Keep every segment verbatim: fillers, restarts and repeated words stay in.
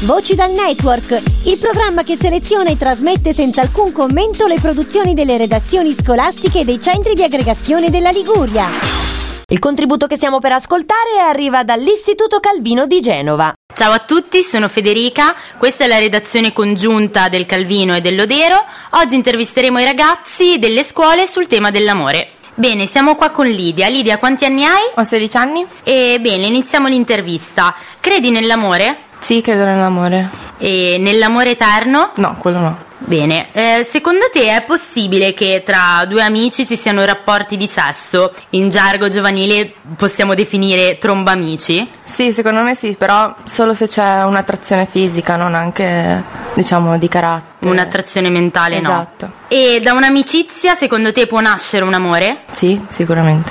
Voci dal Network, il programma che seleziona e trasmette senza alcun commento le produzioni delle redazioni scolastiche e dei centri di aggregazione della Liguria. Il contributo che stiamo per ascoltare arriva dall'Istituto Calvino di Genova. Ciao a tutti, sono Federica, questa è la redazione congiunta del Calvino e dell'Odero. Oggi intervisteremo i ragazzi delle scuole sul tema dell'amore. Bene, siamo qua con Lidia. Lidia, quanti anni hai? Ho sedici anni. E bene, iniziamo l'intervista. Credi nell'amore? Sì, credo nell'amore. E nell'amore eterno? No, quello no. Bene, eh, secondo te è possibile che tra due amici ci siano rapporti di sesso? In gergo giovanile possiamo definire trombamici? Sì, secondo me sì, però solo se c'è un'attrazione fisica, non anche, diciamo, di carattere. Un'attrazione mentale, esatto. No? E da un'amicizia, secondo te, può nascere un amore? Sì, sicuramente.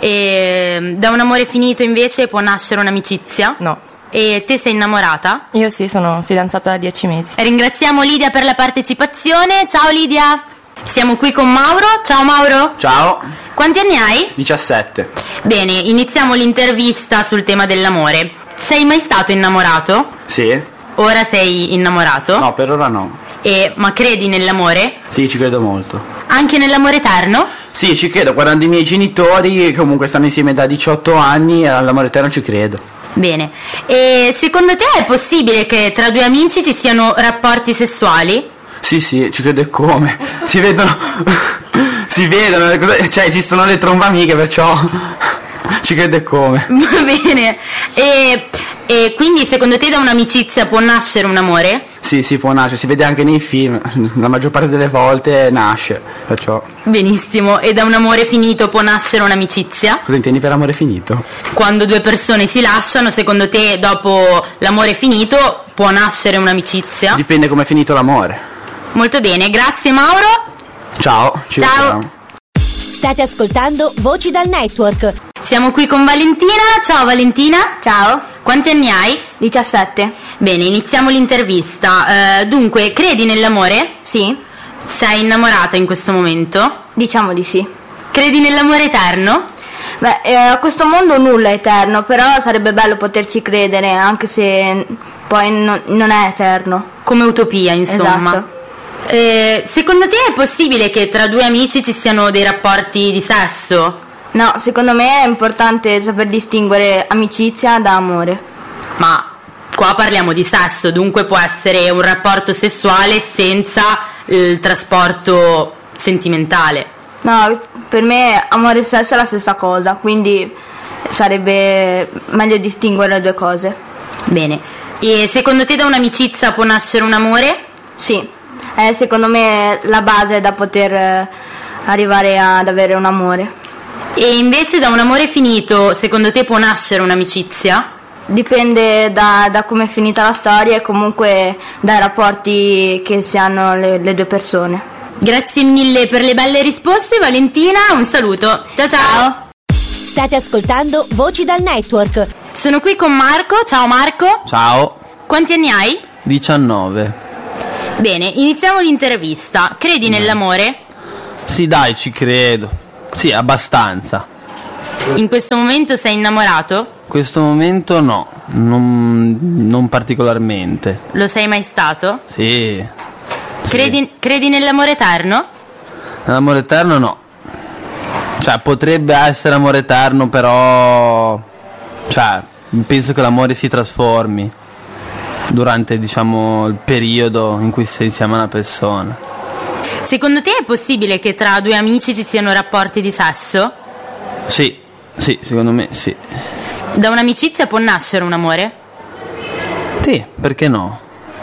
E da un amore finito, invece, può nascere un'amicizia? No. E te sei innamorata? Io sì, sono fidanzata da dieci mesi. Ringraziamo Lidia per la partecipazione. Ciao Lidia. Siamo qui con Mauro. Ciao Mauro. Ciao. Quanti anni hai? diciassette. Bene, iniziamo l'intervista sul tema dell'amore. Sei mai stato innamorato? Sì. Ora sei innamorato? No, per ora no. E, ma credi nell'amore? Sì, ci credo molto. Anche nell'amore eterno? Sì, ci credo. Guardando i miei genitori, che comunque stanno insieme da diciotto anni, all'amore eterno ci credo. Bene, e secondo te è possibile che tra due amici ci siano rapporti sessuali? Sì, sì, ci credo e come. Si vedono, si vedono, cioè esistono le trombamiche, perciò ci credo e come. Va bene, e, e quindi secondo te da un'amicizia può nascere un amore? Sì, sì, può nascere, si vede anche nei film, la maggior parte delle volte nasce, perciò. Benissimo, e da un amore finito può nascere un'amicizia? Cosa intendi per amore finito? Quando due persone si lasciano, secondo te dopo l'amore finito può nascere un'amicizia? Dipende come è finito l'amore. Molto bene, grazie Mauro. Ciao, ci Ciao. vediamo. State ascoltando Voci dal Network. Siamo qui con Valentina. Ciao Valentina. Ciao. Quanti anni hai? diciassette. Bene, iniziamo l'intervista. Uh, dunque, credi nell'amore? Sì. Sei innamorata in questo momento? Diciamo di sì. Credi nell'amore eterno? Beh, eh, a questo mondo nulla è eterno, però sarebbe bello poterci credere, anche se poi no, non è eterno. Come utopia, insomma. Esatto. Eh, secondo te è possibile che tra due amici ci siano dei rapporti di sesso? No, secondo me è importante saper distinguere amicizia da amore. Ma qua parliamo di sesso, dunque può essere un rapporto sessuale senza il trasporto sentimentale. No, per me amore e sesso è la stessa cosa, quindi sarebbe meglio distinguere le due cose. Bene, e secondo te da un'amicizia può nascere un amore? Sì, è secondo me la base da poter arrivare ad avere un amore. E invece da un amore finito, secondo te può nascere un'amicizia? Dipende da, da come è finita la storia e comunque dai rapporti che si hanno le, le due persone. Grazie mille per le belle risposte Valentina, un saluto. Ciao ciao. State ascoltando Voci dal Network. Sono qui con Marco. Ciao Marco. Ciao. Quanti anni hai? diciannove. Bene, iniziamo l'intervista. Credi no. nell'amore? Sì, dai, ci credo. Sì, abbastanza. In questo momento sei innamorato? In questo momento no, non, non particolarmente. Lo sei mai stato? Sì. Credi, sì. credi nell'amore eterno? Nell'amore eterno no. Cioè, potrebbe essere amore eterno, però... Cioè, penso che l'amore si trasformi durante, diciamo, il periodo in cui sei insieme a una persona. Secondo te è possibile che tra due amici ci siano rapporti di sesso? Sì, sì, secondo me sì. Da un'amicizia può nascere un amore? Sì, perché no?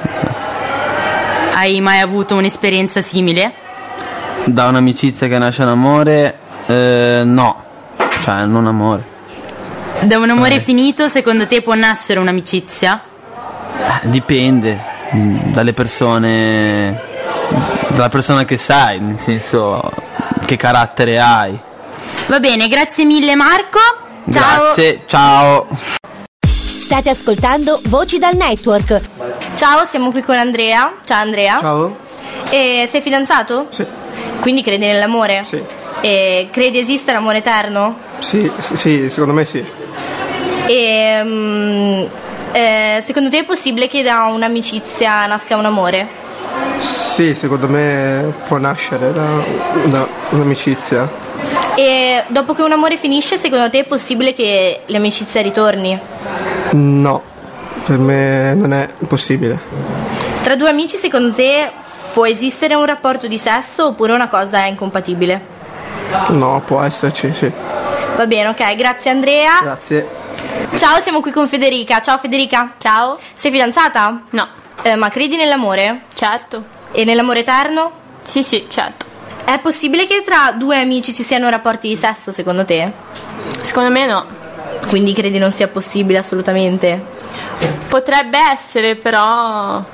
Hai mai avuto un'esperienza simile? Da un'amicizia che nasce un amore, eh, no. Cioè, non amore. Da un amore eh. finito, secondo te può nascere un'amicizia? Eh, dipende dalle persone... dalla persona che sai, nel senso che carattere hai. Va bene, grazie mille Marco. Ciao. Grazie, ciao. State ascoltando Voci dal Network. Ciao, siamo qui con Andrea. Ciao Andrea. Ciao. E sei fidanzato? Sì. Quindi credi nell'amore? Sì. E credi esista l'amore eterno? Sì, sì, sì, secondo me sì. E um, Eh, secondo te è possibile che da un'amicizia nasca un amore? Sì, secondo me può nascere da, da un'amicizia. E dopo che un amore finisce, secondo te è possibile che l'amicizia ritorni? No, per me non è possibile. Tra due amici, secondo te può esistere un rapporto di sesso oppure una cosa è incompatibile? No, può esserci, sì. Va bene, ok, grazie Andrea. Grazie. Ciao, siamo qui con Federica. Ciao Federica. Ciao. Sei fidanzata? No. Eh, ma credi nell'amore? Certo. E nell'amore eterno? Sì, sì, certo. È possibile che tra due amici ci siano rapporti di sesso, secondo te? Secondo me no. Quindi credi non sia possibile assolutamente? Potrebbe essere, però...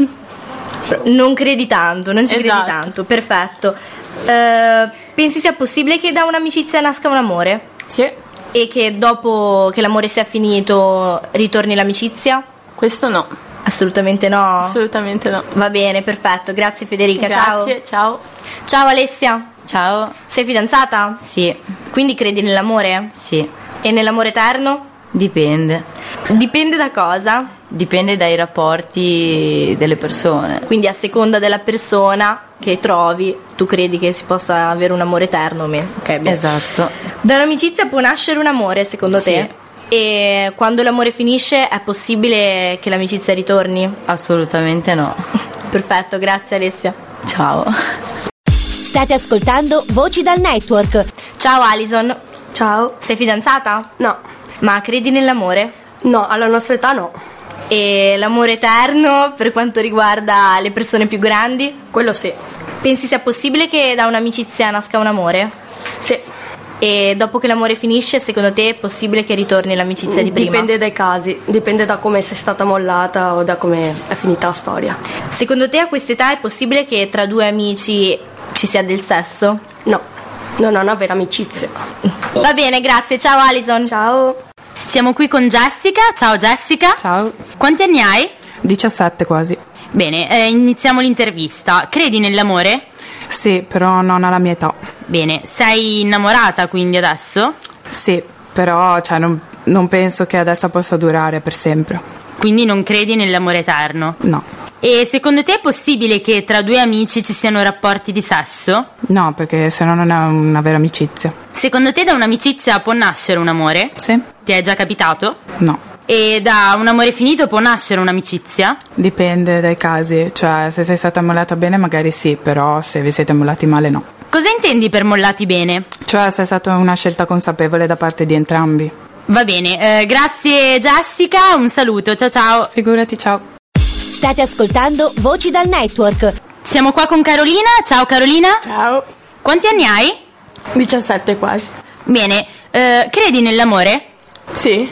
Non credi tanto, non ci Esatto. credi tanto, perfetto. Eh, pensi sia possibile che da un'amicizia nasca un amore? Sì. E che dopo che l'amore sia finito ritorni l'amicizia? Questo no. Assolutamente no. Assolutamente no. Va bene, perfetto. Grazie Federica, Grazie, ciao. ciao. Ciao Alessia. Ciao. Sei fidanzata? Sì, Quindi credi nell'amore? sì, E nell'amore eterno? dipende. Dipende da cosa? Dipende dai rapporti delle persone. Quindi a seconda della persona che trovi, tu credi che si possa avere un amore eterno o meno? Ok, bene. Esatto. Da un'amicizia può nascere un amore, secondo Sì. te? E quando l'amore finisce è possibile che l'amicizia ritorni? Assolutamente no. Perfetto, grazie Alessia. Ciao. State ascoltando Voci dal Network. Ciao Alison. Ciao. Sei fidanzata? No. Ma credi nell'amore? No, alla nostra età no. E l'amore eterno per quanto riguarda le persone più grandi? Quello sì. Pensi sia possibile che da un'amicizia nasca un amore? Sì. E dopo che l'amore finisce, secondo te è possibile che ritorni l'amicizia di prima? Dipende dai casi, dipende da come sei stata mollata o da come è finita la storia. Secondo te a quest'età è possibile che tra due amici ci sia del sesso? No, non è una vera amicizia. Va bene, grazie. Ciao Alison. Ciao. Siamo qui con Jessica. Ciao Jessica. Ciao. Quanti anni hai? diciassette quasi. Bene, eh, iniziamo l'intervista. Credi nell'amore? Sì, però non alla mia età. Bene, sei innamorata quindi adesso? Sì, però cioè, non, non penso che adesso possa durare per sempre. Quindi non credi nell'amore eterno? No. E secondo te è possibile che tra due amici ci siano rapporti di sesso? No, perché se no non è una vera amicizia. Secondo te da un'amicizia può nascere un amore? Sì? Ti è già capitato? No. E da un amore finito può nascere un'amicizia? Dipende dai casi, cioè se sei stata mollata bene magari sì, però se vi siete mollati male no. Cosa intendi per mollati bene? Cioè se è stata una scelta consapevole da parte di entrambi. Va bene, eh, grazie Jessica, un saluto, ciao ciao. Figurati, ciao. State ascoltando Voci dal Network. Siamo qua con Carolina, ciao Carolina. Ciao. Quanti anni hai? diciassette quasi. Bene, eh, credi nell'amore? Sì.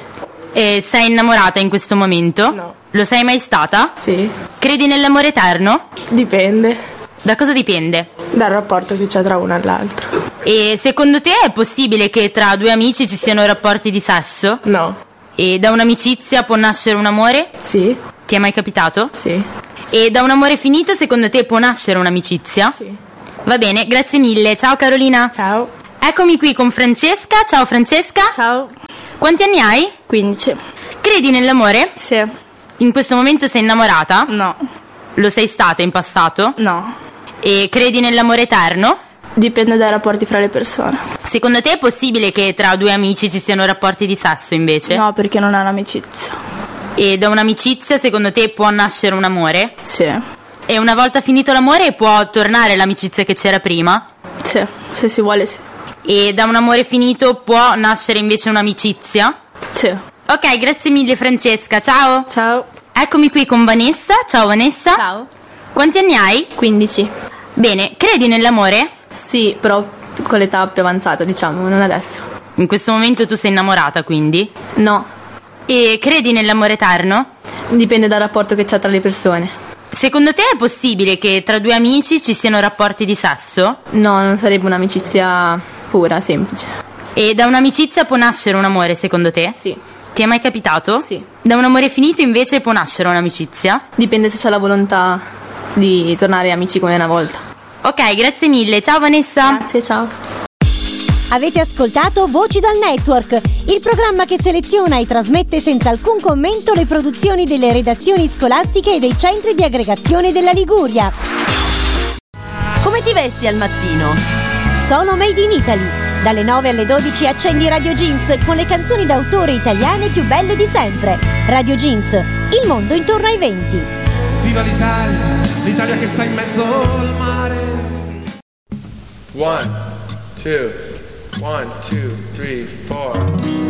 E sei innamorata in questo momento? No. Lo sei mai stata? Sì. Credi nell'amore eterno? Dipende Da cosa dipende? dal rapporto che c'è tra uno e l'altro. E secondo te è possibile che tra due amici ci siano rapporti di sesso? No. E da un'amicizia può nascere un amore? Sì. Ti è mai capitato? Sì. E da un amore finito secondo te può nascere un'amicizia? Sì. Va bene, grazie mille, ciao Carolina. Ciao. Eccomi qui con Francesca, ciao Francesca. Ciao. Quanti anni hai? quindici. Credi nell'amore? Sì. In questo momento sei innamorata? No. Lo sei stata in passato? No. E credi nell'amore eterno? Dipende dai rapporti fra le persone. Secondo te è possibile che tra due amici ci siano rapporti di sesso invece? No, perché non è un'amicizia. E da un'amicizia secondo te può nascere un amore? Sì. E una volta finito l'amore può tornare l'amicizia che c'era prima? Sì. Se si vuole sì. E da un amore finito può nascere invece un'amicizia? Sì. Ok, grazie mille Francesca, ciao. Ciao. Eccomi qui con Vanessa, ciao Vanessa. Ciao. Quanti anni hai? quindici. Bene, credi nell'amore? Sì, però con l'età più avanzata, diciamo, non adesso. In questo momento tu sei innamorata quindi? No, E credi nell'amore eterno? dipende dal rapporto che c'è tra le persone. Secondo te è possibile che tra due amici ci siano rapporti di sesso? No, non sarebbe un'amicizia pura, semplice. E da un'amicizia può nascere un amore secondo te? Sì. Ti è mai capitato? Sì. Da un amore finito invece può nascere un'amicizia? Dipende se c'è la volontà di tornare amici come una volta. Ok, grazie mille, ciao Vanessa. Grazie, ciao. Avete ascoltato Voci dal Network, il programma che seleziona e trasmette senza alcun commento le produzioni delle redazioni scolastiche e dei centri di aggregazione della Liguria. Come ti vesti al mattino? Sono Made in Italy. Dalle nove alle dodici accendi Radio Jeans con le canzoni d'autore italiane più belle di sempre. Radio Jeans, il mondo intorno ai venti. Viva l'Italia, l'Italia che sta in mezzo al mare. One, two, one, two, three, four.